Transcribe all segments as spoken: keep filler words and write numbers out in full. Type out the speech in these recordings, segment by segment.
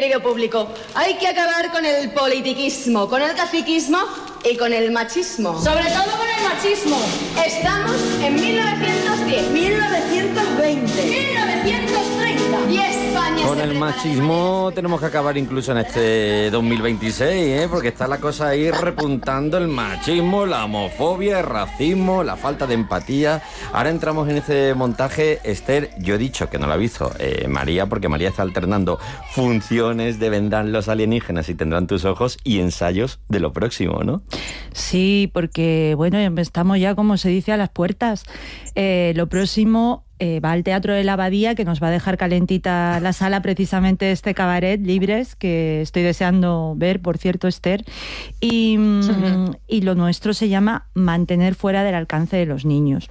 querido público, hay que acabar con el politiquismo, con el caciquismo y con el machismo. Sobre todo con el machismo. Estamos en mil novecientos diez, mil novecientos veinte, mil novecientos treinta y España. Con el machismo tenemos que acabar incluso en este dos mil veintiséis, ¿eh? Porque está la cosa ahí repuntando, el machismo, la homofobia, el racismo, la falta de empatía. Ahora entramos en ese montaje. Esther, yo he dicho que no lo ha visto eh, María, porque María está alternando funciones de Vendrán los alienígenas y tendrán tus ojos y ensayos de lo próximo, ¿no? Sí, porque bueno, estamos ya, como se dice, a las puertas. Eh, lo próximo eh, va al Teatro de la Abadía, que nos va a dejar calentita la sala precisamente este cabaret Libres, que estoy deseando ver, por cierto, Esther. Y, uh-huh. y lo nuestro se llama Mantener fuera del alcance de los niños.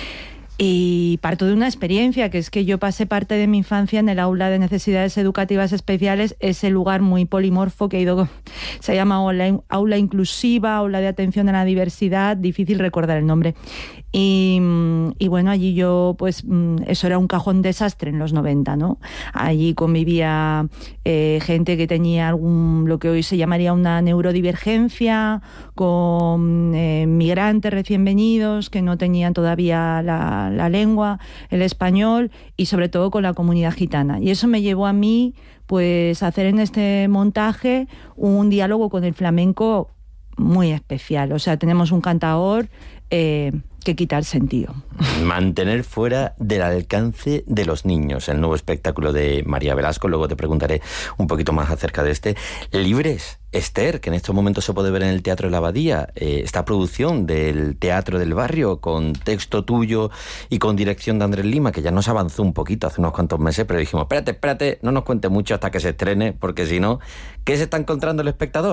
Y parto de una experiencia, que es que yo pasé parte de mi infancia en el aula de necesidades educativas especiales, ese lugar muy polimorfo que he ido, se llama aula, aula inclusiva, aula de atención a la diversidad, difícil recordar el nombre. Y, y bueno, allí yo, pues, eso era un cajón desastre en los noventa, ¿no? Allí convivía eh, gente que tenía algún, lo que hoy se llamaría una neurodivergencia, con eh, migrantes recién venidos que no tenían todavía la, la lengua, el español, y sobre todo con la comunidad gitana. Y eso me llevó a mí, pues, a hacer en este montaje un diálogo con el flamenco muy especial. O sea, tenemos un cantador eh, que quita el sentido. Mantener fuera del alcance de los niños, el nuevo espectáculo de María Velasco. Luego te preguntaré un poquito más acerca de este. Libres, Esther, que en estos momentos se puede ver en el Teatro de la Abadía, eh, esta producción del Teatro del Barrio, con texto tuyo y con dirección de Andrés Lima, que ya nos avanzó un poquito hace unos cuantos meses, pero dijimos, espérate, espérate, no nos cuente mucho hasta que se estrene, porque si no, ¿qué se está encontrando el espectador?